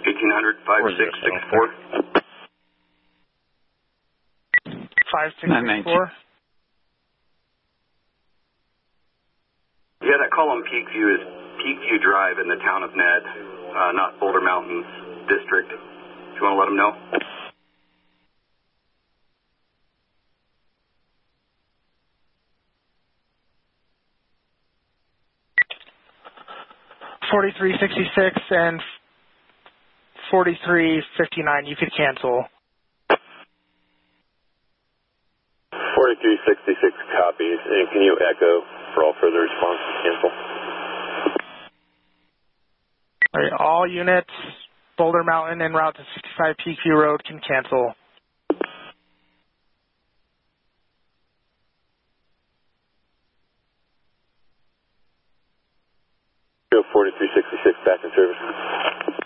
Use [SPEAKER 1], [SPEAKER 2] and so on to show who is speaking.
[SPEAKER 1] 1800 5664.
[SPEAKER 2] 5664.
[SPEAKER 1] Yeah, that call on Peakview is Peakview Drive in the town of Ned, not Boulder Mountains District. Do you want to let them know?
[SPEAKER 2] $43.66 and $43.59. You could cancel.
[SPEAKER 3] 4366 copies, and can you echo for all further response to cancel?
[SPEAKER 2] All right, all units, Boulder Mountain en route to 65 Peakview Road can cancel.
[SPEAKER 3] Go 4366 back in service.